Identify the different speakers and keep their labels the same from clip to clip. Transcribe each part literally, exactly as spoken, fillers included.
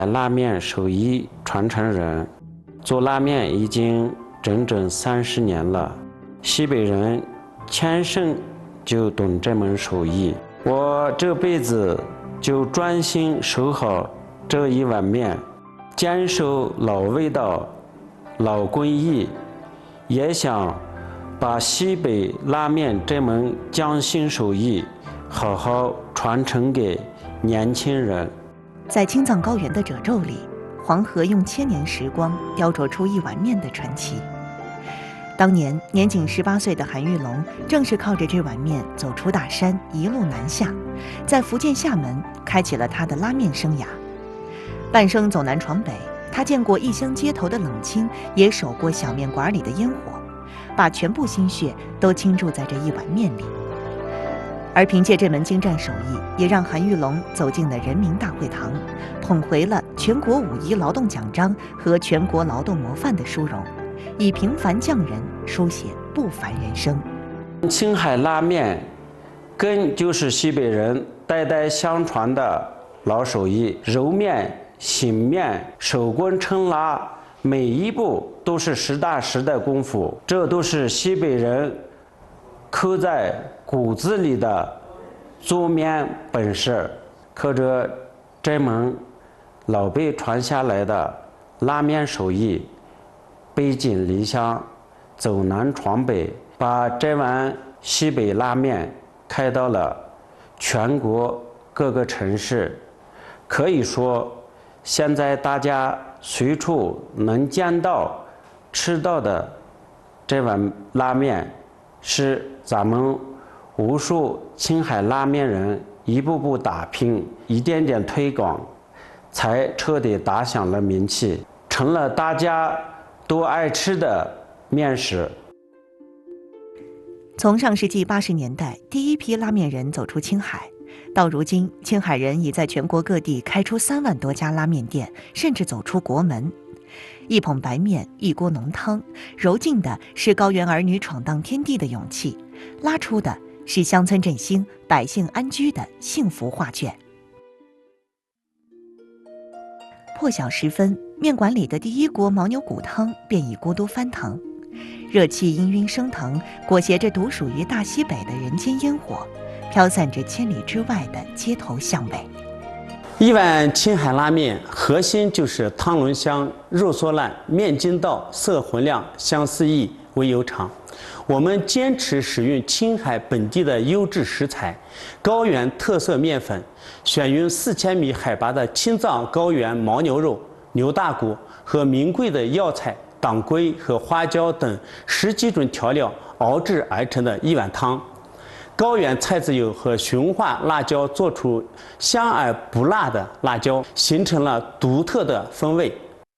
Speaker 1: 拉面手艺传承人，做拉面已经整整三十年了。西北人天生就懂这门手艺，我这辈子就专心守好这一碗面，坚守老味道、老工艺，也想把西北拉面这门匠心手艺好好传承给年轻人。
Speaker 2: 在青藏高原的褶皱里，黄河用千年时光雕琢出一碗面的传奇。当年年仅十八岁的韩玉龙，正是靠着这碗面走出大山，一路南下，在福建厦门开启了他的拉面生涯。半生走南闯北，他见过异乡街头的冷清，也守过小面馆里的烟火，把全部心血都倾注在这一碗面里。而凭借这门精湛手艺，也让韩玉龙走进了人民大会堂，捧回了全国五一劳动奖章和全国劳动模范的殊荣，以平凡匠人书写不凡人生。
Speaker 1: 青海拉面根就是西北人代代相传的老手艺，揉面、醒面、手工抻拉，每一步都是实打实的功夫，这都是西北人刻在骨子里的做面本事。靠着这门老辈传下来的拉面手艺，背井离乡，走南闯北，把这碗西北拉面开到了全国各个城市。可以说，现在大家随处能见到、吃到的这碗拉面，是咱们无数青海拉面人一步步打拼、一点点推广，才彻底打响了名气，成了大家都爱吃的面食。
Speaker 2: 从上世纪八十年代第一批拉面人走出青海，到如今，青海人已在全国各地开出三万多家拉面店，甚至走出国门。一捧白面，一锅浓汤，揉进的是高原儿女闯荡天地的勇气，拉出的是乡村振兴、百姓安居的幸福画卷。破晓时分，面馆里的第一锅牦牛骨汤便已咕嘟翻腾，热气氤氲升腾，裹挟着独属于大西北的人间烟火，飘散着千里之外的街头巷尾。
Speaker 3: 一碗青海拉面，核心就是汤浓香、肉嗦烂、面筋道、色浑亮、香四溢、味悠长。我们坚持使用青海本地的优质食材，高原特色面粉，选用四千米海拔的青藏高原牦牛肉、牛大骨和名贵的药材当归和花椒等十几种调料熬制而成的一碗汤。高原菜籽油和雄化辣椒做出香而不辣的辣椒，形成了独特的风味。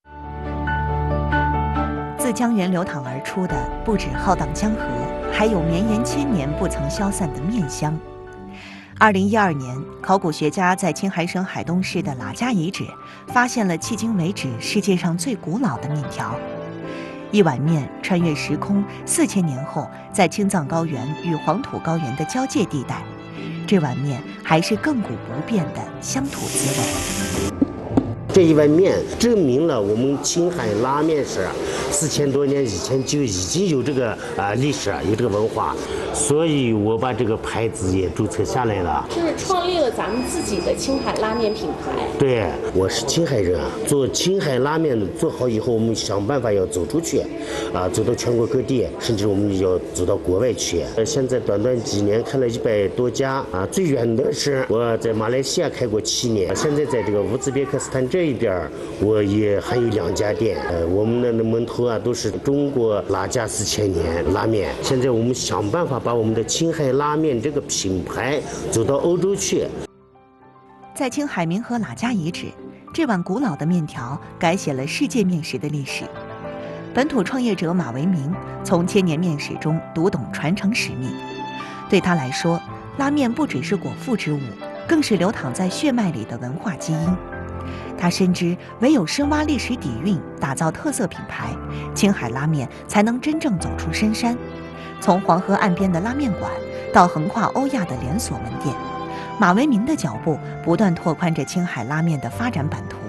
Speaker 2: 自江源流淌而出的不止浩荡江河，还有绵延千年不曾消散的面香。二零一二年，考古学家在青海省海东市的喇家遗址发现了迄今为止世界上最古老的面条。一碗面穿越时空，四千年后，在青藏高原与黄土高原的交界地带，这碗面还是亘古不变的乡土滋味。
Speaker 4: 这一碗面证明了我们青海拉面是四千多年以前就已经有这个啊、呃、历史，有这个文化，所以我把这个牌子也注册下来了，
Speaker 5: 就是创立了咱们自己的青海拉面品牌。
Speaker 4: 对，我是青海人啊，做青海拉面做好以后，我们想办法要走出去，啊，走到全国各地，甚至我们要走到国外去。呃，现在短短几年开了一百多家啊，最远的是我在马来西亚开过七年，现在在这个乌兹别克斯坦这一边我也还有两家店。呃，我们的门头啊都是中国拉家四千年拉面。现在我们想办法把我们的青海拉面这个品牌走到欧洲去。
Speaker 2: 在青海明河喇家遗址，这碗古老的面条改写了世界面食的历史。本土创业者马维明从千年面食中读懂传承使命。对他来说，拉面不只是果腹之物，更是流淌在血脉里的文化基因。他深知，唯有深挖历史底蕴，打造特色品牌，青海拉面才能真正走出深山。从黄河岸边的拉面馆，到横跨欧亚的连锁门店，马维明的脚步不断拓宽着青海拉面的发展版图。